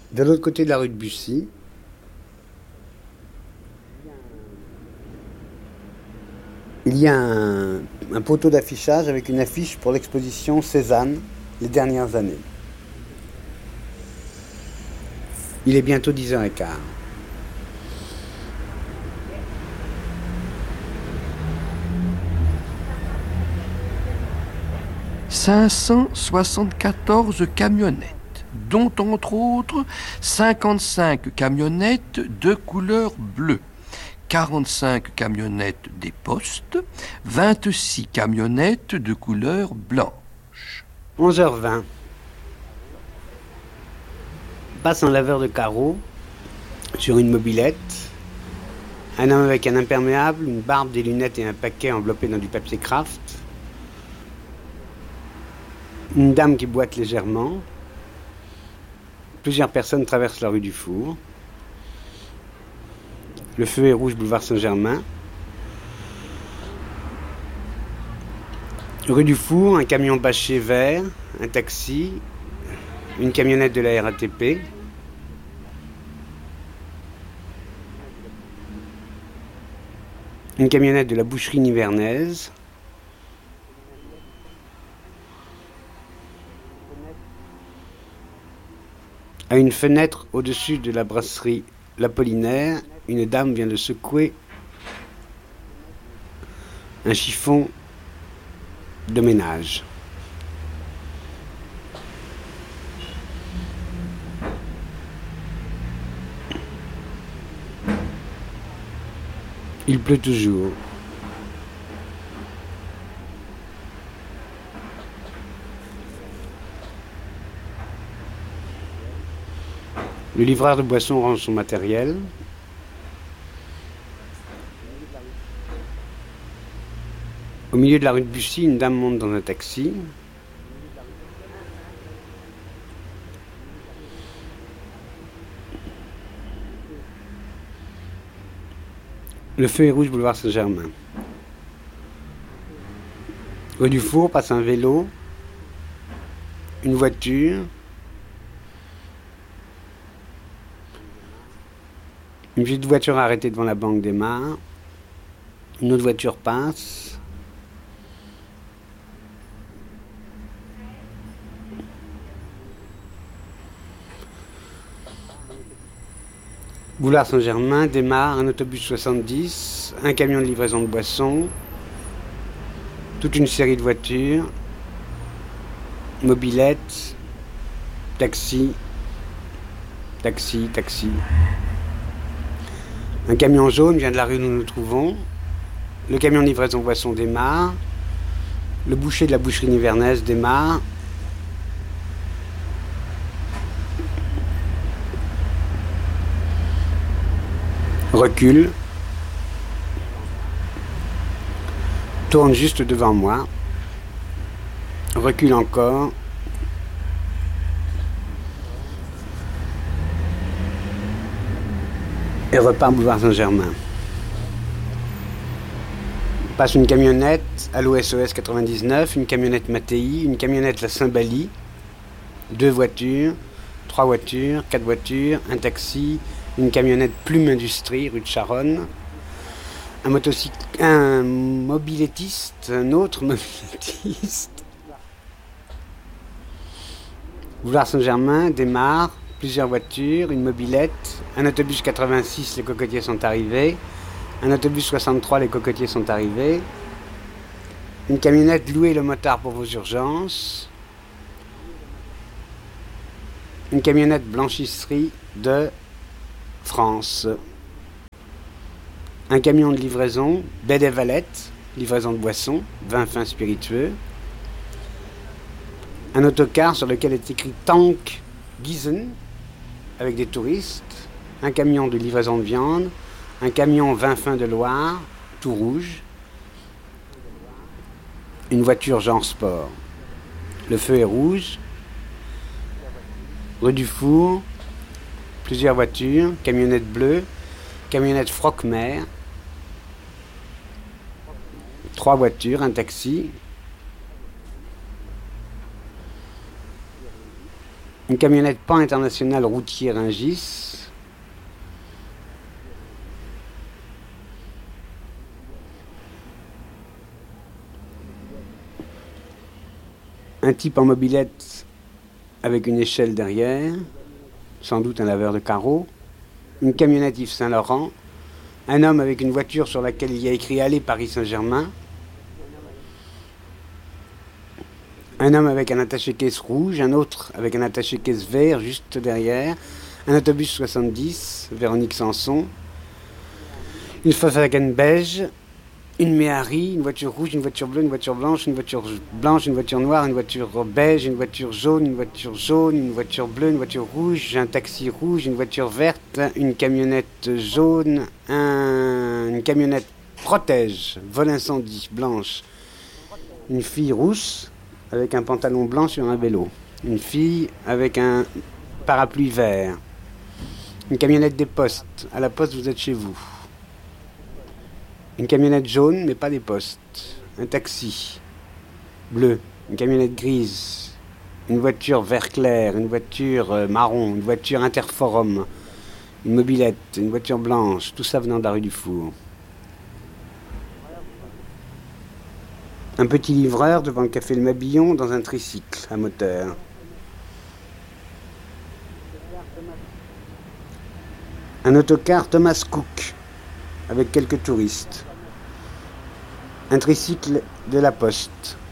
De l'autre côté de la rue de Bussy, il y a un poteau d'affichage avec une affiche pour l'exposition Cézanne, les dernières années. Il est bientôt 10h15. « 574 camionnettes, dont entre autres 55 camionnettes de couleur bleue, 45 camionnettes des postes, 26 camionnettes de couleur blanche. » 11h20. Passe un laveur de carreaux sur une mobilette. Un homme avec un imperméable, une barbe, des lunettes et un paquet enveloppé dans du papier craft. Une dame qui boite légèrement. Plusieurs personnes traversent la rue du Four. Le feu est rouge, boulevard Saint-Germain. Rue du Four, un camion bâché vert, un taxi, une camionnette de la RATP. Une camionnette de la boucherie nivernaise. À une fenêtre au-dessus de la brasserie L'Apollinaire, une dame vient de secouer un chiffon de ménage. Il pleut toujours. Le livreur de boissons range son matériel. Au milieu de la rue de Bussy, une dame monte dans un taxi. Le feu est rouge, boulevard Saint-Germain. Rue du Four passe un vélo, une voiture, une petite voiture arrêtée devant la banque des Mares, une autre voiture passe. Boulevard Saint-Germain démarre un autobus 70, un camion de livraison de boissons, toute une série de voitures, mobilettes, taxi, taxi, taxi. Un camion jaune vient de la rue où nous nous trouvons, le camion de livraison de boissons démarre, le boucher de la boucherie nivernaise démarre, recule, tourne juste devant moi, recule encore, et repart boulevard Saint-Germain. Passe une camionnette à l'OSOS 99, une camionnette Mattei, une camionnette La Saint-Bali, 2 voitures, 3 voitures, 4 voitures, un taxi, une camionnette Plume Industrie, rue de Charonne, un mobilettiste, un autre mobilettiste. Boulevard Saint-Germain démarre, plusieurs voitures, une mobilette, un autobus 86, les cocotiers sont arrivés, un autobus 63, les cocotiers sont arrivés, une camionnette louée le motard pour vos urgences, une camionnette blanchisserie de France, un camion de livraison, Baie des Valettes, livraison de boissons, vin fin spiritueux, un autocar sur lequel est écrit Tank Gießen, avec des touristes, un camion de livraison de viande, un camion vin fin de Loire, tout rouge, une voiture genre sport. Le feu est rouge, rue du Four, plusieurs voitures, camionnette bleue, camionnette Froc-Mer, 3 voitures, un taxi, Une camionnette Pan International routier Rungis. Un type en mobilette avec une échelle derrière, sans doute un laveur de carreaux. Une camionnette Yves Saint-Laurent. Un homme avec une voiture sur laquelle il y a écrit Allez Paris Saint-Germain. Un homme avec un attaché-caisse rouge, un autre avec un attaché-caisse vert juste derrière. Un autobus 70, Véronique Sanson. Une Volkswagen beige. Une Méhari, une voiture rouge, une voiture bleue, une voiture blanche, une voiture blanche, une voiture noire, une voiture beige, une voiture jaune, une voiture bleue, une voiture rouge, un taxi rouge, une voiture verte, une camionnette jaune, une camionnette protège, vol incendie, blanche, une fille rousse avec un pantalon blanc sur un vélo, une fille avec un parapluie vert, une camionnette des postes, à la poste vous êtes chez vous. Une camionnette jaune, mais pas des postes. Un taxi bleu, une camionnette grise, une voiture vert clair, une voiture marron, une voiture interforum, une mobilette, une voiture blanche, tout ça venant de la rue du Four. Un petit livreur devant le café Le Mabillon dans un tricycle à moteur. Un autocar Thomas Cook avec quelques touristes. Un tricycle de la Poste.